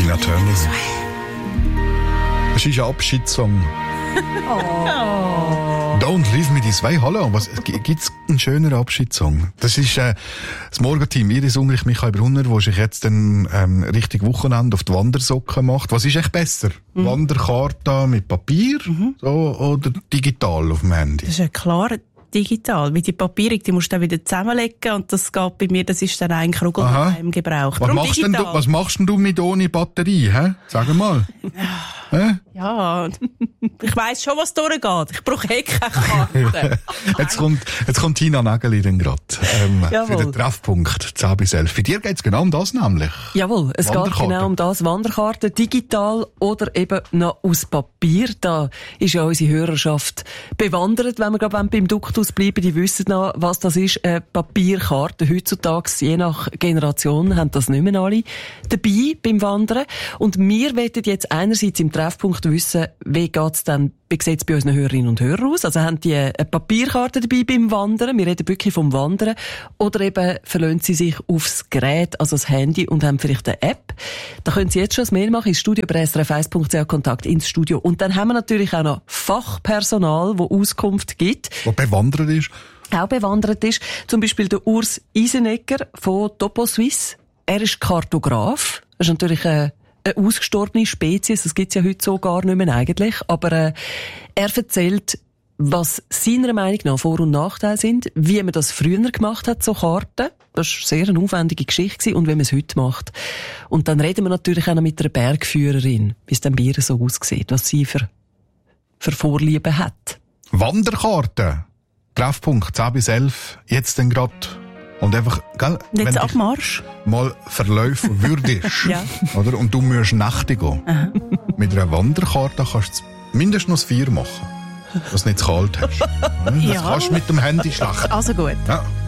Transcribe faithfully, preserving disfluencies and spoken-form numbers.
Tina Turner. Das ist ein Abschiedssong. Oh. Don't leave me this way. Hallo, was, gibt's einen schöneren Abschiedssong? Das ist äh, das Morgenteam, Iris Ungrich, Michael Brunner, der sich jetzt dann ähm, richtig Wochenende auf die Wandersocken macht. Was ist echt besser? Mhm. Wanderkarte mit Papier mhm. so, oder digital auf dem Handy? Das ist ja klar digital. Wie die Papierung, die musst du dann wieder zusammenlegen und das geht bei mir, das ist dann eigentlich ruckelig im Gebrauch. Was machst, denn du, was machst denn du mit ohne Batterie? Hä? Sag mal. Hä? Ja, ich weiss schon, was durchgeht. Ich brauche eh keine Karte. jetzt, kommt, jetzt kommt Tina Nägeli dann gerade ähm, für den Treffpunkt zehn bis elf. Für dir geht es genau um das nämlich. Jawohl, es geht genau um das. Wanderkarten, digital oder eben noch aus Papier. Da ist ja unsere Hörerschaft bewandert, wenn wir gerade beim Duktus bleiben. Die wissen noch, was das ist. Äh, Papierkarten. Heutzutage, je nach Generation, haben das nicht mehr alle dabei beim Wandern. Und wir wollen jetzt einerseits im Treffpunkt wissen, wie geht's denn, wie sieht's bei unseren Hörerinnen und Hörern aus? Also haben die eine Papierkarte dabei beim Wandern? Wir reden wirklich vom Wandern. Oder eben verlassen sie sich aufs Gerät, also das Handy, und haben vielleicht eine App. Da können Sie jetzt schon ein Mail machen ins Studio bei s r f eins punkt c h, Kontakt ins Studio. Und dann haben wir natürlich auch noch Fachpersonal, das Auskunft gibt. Was bewandert ist. Auch bewandert ist. Zum Beispiel der Urs Isenegger von Topo Suisse. Er ist Kartograf. Das ist natürlich eine eine ausgestorbene Spezies, das gibt's ja heute so gar nicht mehr eigentlich, aber äh, er erzählt, was seiner Meinung nach Vor- und Nachteile sind, wie man das früher gemacht hat, so Karten. Das war sehr eine aufwendige Geschichte und wie man es heute macht. Und dann reden wir natürlich auch noch mit einer Bergführerin, wie es dann bei ihr so aussieht, was sie für, für Vorlieben hat. Wanderkarten, Treffpunkt zehn bis elf, jetzt dann gerade. Und einfach, gell, jetzt wenn Abmarsch. Mal verlaufen würdest, ja. oder? Und du musst Nächte gehen. Aha. Mit einer Wanderkarte kannst du mindestens vier machen, dass du nicht zu kalt hast. Das ja. kannst du mit dem Handy schlecht. Also gut. Ja.